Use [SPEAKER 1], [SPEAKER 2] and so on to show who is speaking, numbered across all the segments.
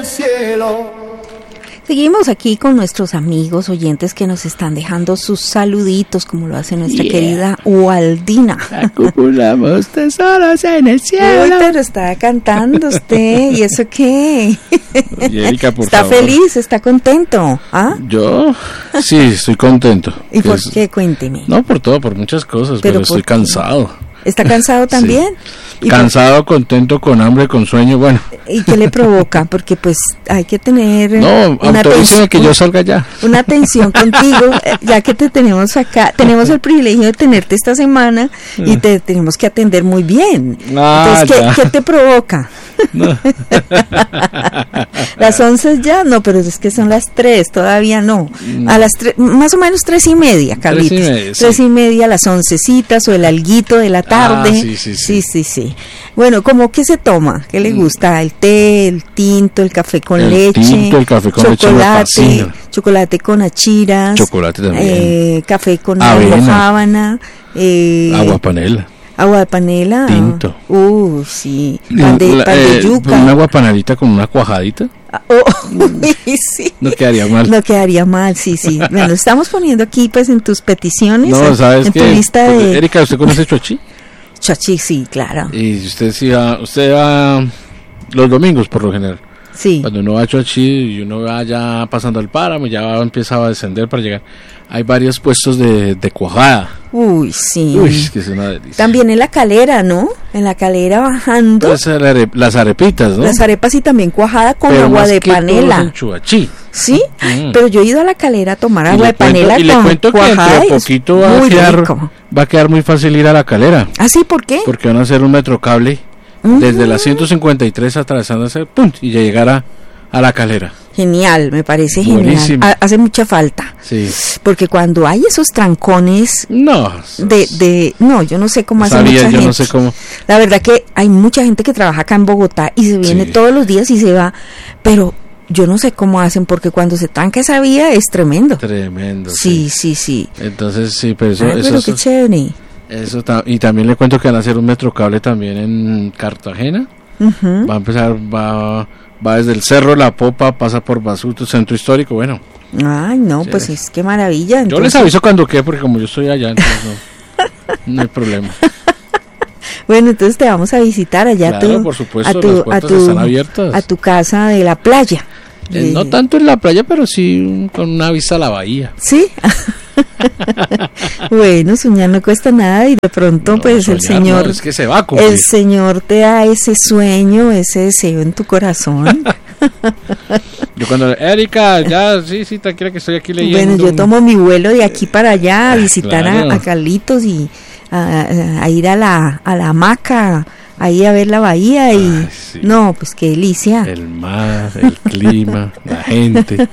[SPEAKER 1] cielo.
[SPEAKER 2] Seguimos aquí con nuestros amigos oyentes que nos están dejando sus saluditos, como lo hace nuestra querida Waldina.
[SPEAKER 3] Acumulamos tesoros en el cielo.
[SPEAKER 2] Uy, pero está cantando usted, ¿y eso qué?
[SPEAKER 3] Oye, Erika, por
[SPEAKER 2] ¿Está
[SPEAKER 3] favor.
[SPEAKER 2] feliz? ¿Está contento? ¿Ah?
[SPEAKER 3] Yo sí, estoy contento.
[SPEAKER 2] ¿Y por qué? Cuénteme.
[SPEAKER 3] No, por todo, por muchas cosas, pero estoy cansado.
[SPEAKER 2] ¿Está cansado también?
[SPEAKER 3] Sí. Cansado, contento, con hambre, con sueño, bueno.
[SPEAKER 2] ¿Y qué le provoca? Porque pues hay que tener
[SPEAKER 3] autoríceme que yo salga ya.
[SPEAKER 2] Una atención contigo, ya que te tenemos acá, tenemos el privilegio de tenerte esta semana y te tenemos que atender muy bien. Entonces, ¿qué te provoca?
[SPEAKER 3] No.
[SPEAKER 2] Las 11 ya, no, pero es que son las 3, todavía no. A las 3, más o menos 3:30, Carlitos. 3:30, las 11citas o el alguito de la tarde. Sí. Bueno, ¿cómo que se toma? ¿Qué le gusta? ¿El té, el tinto, el café con leche?
[SPEAKER 3] El café con leche,
[SPEAKER 2] chocolate con achiras.
[SPEAKER 3] Chocolate también.
[SPEAKER 2] Café con almojábana.
[SPEAKER 3] Agua panela.
[SPEAKER 2] Agua de panela.
[SPEAKER 3] Tinto.
[SPEAKER 2] Sí. Pan de yuca.
[SPEAKER 3] Una agua panelita con una cuajadita.
[SPEAKER 2] Sí.
[SPEAKER 3] No quedaría mal.
[SPEAKER 2] No quedaría mal, sí. Bueno, estamos poniendo aquí pues en tus peticiones.
[SPEAKER 3] No, ¿sabes
[SPEAKER 2] en
[SPEAKER 3] qué?
[SPEAKER 2] Tu lista de...
[SPEAKER 3] Erika, ¿usted conoce Chochi?
[SPEAKER 2] Chochi, sí, claro.
[SPEAKER 3] Y usted va los domingos por lo general.
[SPEAKER 2] Sí.
[SPEAKER 3] Cuando uno va a Chochi y uno va ya pasando el páramo, ya empieza a descender para llegar. Hay varios puestos de cuajada.
[SPEAKER 2] Uy, sí.
[SPEAKER 3] Uy, que es una delicia.
[SPEAKER 2] También en la Calera, ¿no? En la Calera bajando.
[SPEAKER 3] Pues las arepitas, ¿no?
[SPEAKER 2] Las arepas y también cuajada con
[SPEAKER 3] pero
[SPEAKER 2] agua de panela.
[SPEAKER 3] En Chuachí.
[SPEAKER 2] Sí, pero yo he ido a la Calera a tomar agua de panela
[SPEAKER 3] y le cuento que dentro de poquito va a quedar muy fácil ir a la Calera.
[SPEAKER 2] ¿Ah, sí? ¿Por qué?
[SPEAKER 3] Porque van a hacer un metrocable desde la 153 atravesándose y llegar a la Calera.
[SPEAKER 2] Genial, me parece
[SPEAKER 3] buenísimo.
[SPEAKER 2] Genial. Hace mucha falta.
[SPEAKER 3] Sí.
[SPEAKER 2] Porque cuando hay esos trancones
[SPEAKER 3] no,
[SPEAKER 2] yo no sé cómo hace mucha gente.
[SPEAKER 3] No sé cómo.
[SPEAKER 2] La verdad que hay mucha gente que trabaja acá en Bogotá y se viene todos los días y se va, pero yo no sé cómo hacen porque cuando se tranca esa vía es tremendo.
[SPEAKER 3] Tremendo.
[SPEAKER 2] Sí.
[SPEAKER 3] Entonces sí, pero eso
[SPEAKER 2] pero qué chévere.
[SPEAKER 3] Eso y también le cuento que van a hacer un metrocable también en Cartagena. Va a empezar, va desde el Cerro de la Popa, pasa por Basuto, Centro Histórico, bueno.
[SPEAKER 2] Ay, no, pues es que maravilla.
[SPEAKER 3] Entonces... Yo les aviso cuando quede, porque como yo estoy allá, entonces no hay problema.
[SPEAKER 2] Bueno, entonces te vamos a visitar allá.
[SPEAKER 3] Claro, por supuesto, las puertas están abiertas.
[SPEAKER 2] A tu casa de la playa.
[SPEAKER 3] No tanto en la playa, pero sí con una vista a la bahía.
[SPEAKER 2] ¿Sí? Bueno, soñar no cuesta nada y de pronto pues
[SPEAKER 3] soñar,
[SPEAKER 2] el Señor
[SPEAKER 3] es que se va a cumplir.
[SPEAKER 2] El Señor te da ese sueño, ese deseo en tu corazón.
[SPEAKER 3] Yo cuando Erika, ya sí, tranquila que estoy aquí leyendo.
[SPEAKER 2] Bueno, yo tomo mi vuelo de aquí para allá a visitar a Carlitos y a ir a la hamaca, ahí a ver la bahía y no, pues qué delicia.
[SPEAKER 3] El mar, el clima, la gente.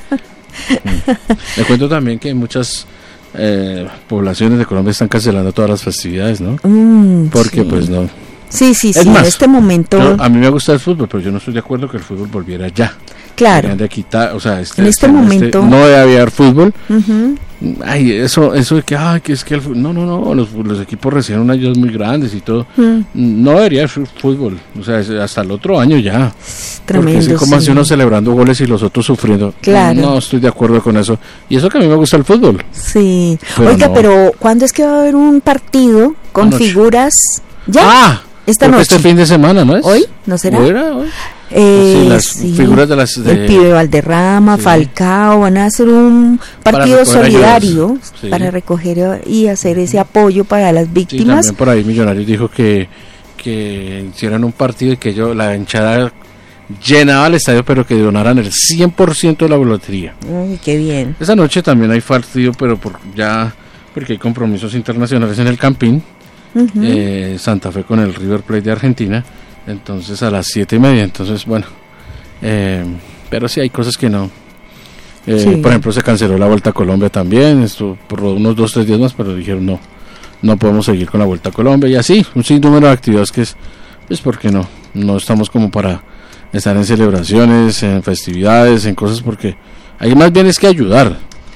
[SPEAKER 3] Le cuento también que muchas poblaciones de Colombia están cancelando todas las festividades, ¿no? Porque pues no.
[SPEAKER 2] Sí,
[SPEAKER 3] es más,
[SPEAKER 2] en este momento.
[SPEAKER 3] A mí me gusta el fútbol, pero yo no estoy de acuerdo que el fútbol volviera ya.
[SPEAKER 2] Claro.
[SPEAKER 3] De quitar, o sea,
[SPEAKER 2] en este momento
[SPEAKER 3] no debe haber fútbol. Ay, eso de que es que el fútbol, no, los equipos reciben unas ayudas muy grandes y todo. No debería haber fútbol, o sea, hasta el otro año ya.
[SPEAKER 2] Tremendo.
[SPEAKER 3] Porque es como hace uno celebrando goles y los otros sufriendo.
[SPEAKER 2] Claro.
[SPEAKER 3] No estoy de acuerdo con eso. Y eso que a mí me gusta el fútbol.
[SPEAKER 2] Sí. Oiga, pero ¿cuándo es que va a haber un partido con figuras? ¿Ya? Esta noche.
[SPEAKER 3] Este fin de semana, ¿no es?
[SPEAKER 2] ¿Hoy? ¿No será?
[SPEAKER 3] ¿Hoy? Las figuras de
[SPEAKER 2] el pibe Valderrama, Falcao, van a hacer un partido solidario para recoger y hacer ese apoyo para las víctimas.
[SPEAKER 3] Sí, también por ahí Millonarios dijo que hicieran un partido y que la hinchada llenaba el estadio, pero que donaran el 100% de la boletería.
[SPEAKER 2] Uy, qué bien.
[SPEAKER 3] Esa noche también hay partido, pero porque hay compromisos internacionales en el Campín. Santa Fe con el River Plate de Argentina, entonces a las 7:30, entonces bueno, pero sí hay cosas que no. Por ejemplo, se canceló la Vuelta a Colombia también, esto por unos 2-3 días más, pero dijeron no podemos seguir con la Vuelta a Colombia, y así un sinnúmero de actividades que es porque no estamos como para estar en celebraciones, en festividades, en cosas, porque ahí más bien es que ayudar.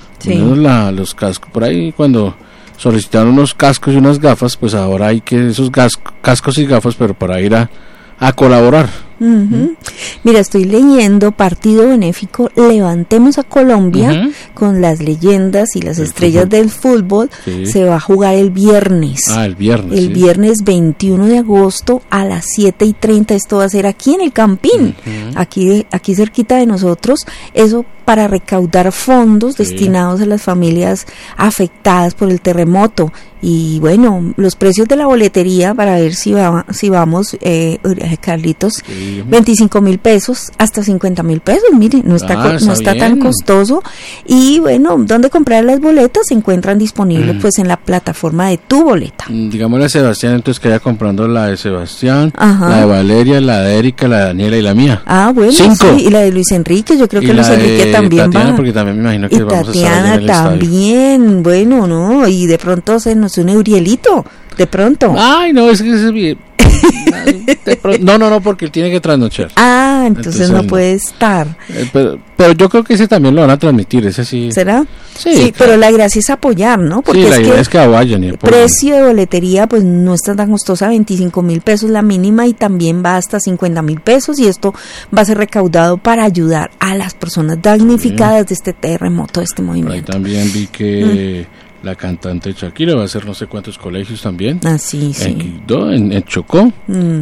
[SPEAKER 3] Los cascos por ahí, cuando solicitaron unos cascos y unas gafas, pues ahora hay que esos cascos y gafas, pero para ir a colaborar.
[SPEAKER 2] Mira, estoy leyendo partido benéfico Levantemos a Colombia con las leyendas y las estrellas del fútbol. Se va a jugar el viernes.
[SPEAKER 3] El viernes.
[SPEAKER 2] El viernes 21 de agosto a las 7:30. Esto va a ser aquí en el Campín, aquí cerquita de nosotros. Eso para recaudar fondos destinados a las familias afectadas por el terremoto. Y bueno, los precios de la boletería, para ver si vamos, Carlitos, 25,000 pesos hasta 50,000 pesos, mire, no está tan costoso. Y bueno, ¿dónde comprar las boletas? Se encuentran disponibles pues en la plataforma de Tu Boleta.
[SPEAKER 3] Digámosle a Sebastián, entonces, que vaya comprando la de Sebastián, la de Valeria, la de Erika, la de Daniela y la mía.
[SPEAKER 2] Bueno,
[SPEAKER 3] 5.
[SPEAKER 2] Sí, y la de Luis Enrique, yo creo que Luis Enrique también
[SPEAKER 3] Tatiana,
[SPEAKER 2] va.
[SPEAKER 3] Porque también me imagino que
[SPEAKER 2] y
[SPEAKER 3] vamos
[SPEAKER 2] Tatiana
[SPEAKER 3] a estar
[SPEAKER 2] también, bueno, ¿no? Y de pronto se nos une Urielito, de pronto.
[SPEAKER 3] Ay, no, es que ese es bien. No, porque él tiene que trasnochar.
[SPEAKER 2] Entonces no puede estar.
[SPEAKER 3] Pero yo creo que ese también lo van a transmitir, ese sí.
[SPEAKER 2] ¿Será?
[SPEAKER 3] Sí,
[SPEAKER 2] claro. Pero la gracia es apoyar, ¿no? Porque
[SPEAKER 3] la idea es que vayan.
[SPEAKER 2] El precio de boletería pues no está tan costosa, 25,000 pesos la mínima, y también va hasta 50,000 pesos, y esto va a ser recaudado para ayudar a las personas damnificadas de este terremoto, de este movimiento.
[SPEAKER 3] Ahí también vi que la cantante Shakira va a hacer no sé cuántos colegios también.
[SPEAKER 2] Sí.
[SPEAKER 3] En Chocó.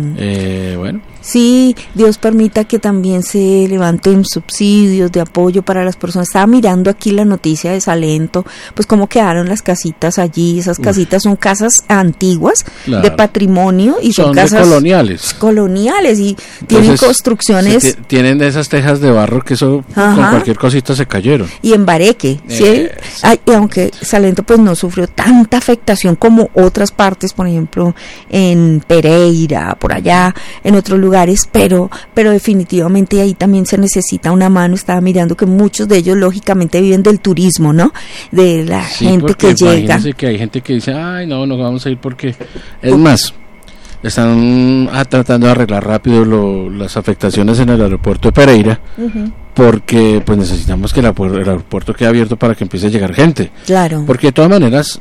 [SPEAKER 3] Bueno.
[SPEAKER 2] Sí, Dios permita que también se levanten subsidios de apoyo para las personas. Estaba mirando aquí la noticia de Salento, pues cómo quedaron las casitas allí. Esas casitas son casas antiguas, de patrimonio, y son casas coloniales y entonces, tienen construcciones.
[SPEAKER 3] Tienen de esas tejas de barro que eso con cualquier cosita se cayeron.
[SPEAKER 2] Y en bareque, ¿sí? Y aunque Salento pues no sufrió tanta afectación como otras partes, por ejemplo en Pereira, por allá, en otros lugares, pero definitivamente ahí también se necesita una mano. Estaba mirando que muchos de ellos lógicamente viven del turismo, ¿no? De la gente que llega.
[SPEAKER 3] Imagínense que hay gente que dice, no vamos a ir porque es más, están tratando de arreglar rápido las afectaciones en el aeropuerto de Pereira, porque pues necesitamos que el aeropuerto quede abierto para que empiece a llegar gente.
[SPEAKER 2] Claro.
[SPEAKER 3] Porque de todas maneras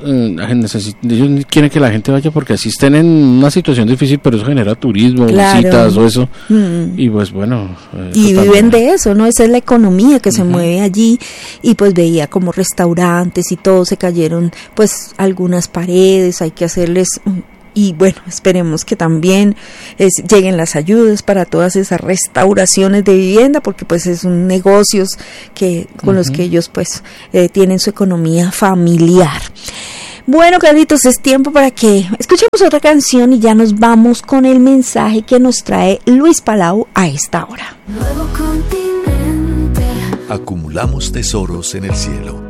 [SPEAKER 3] ellos quieren que la gente vaya porque así estén en una situación difícil, pero eso genera turismo, visitas o eso. Y pues bueno.
[SPEAKER 2] Y viven de eso, ¿no? Esa es la economía que se mueve allí. Y pues veía como restaurantes y todo, se cayeron pues algunas paredes, hay que hacerles... Y bueno, esperemos que también lleguen las ayudas para todas esas restauraciones de vivienda, porque pues es un negocios con los que ellos pues tienen su economía familiar. Bueno, Carlitos, es tiempo para que escuchemos otra canción y ya nos vamos con el mensaje que nos trae Luis Palau a esta hora.
[SPEAKER 1] Nuevo continente. Acumulamos tesoros en el cielo.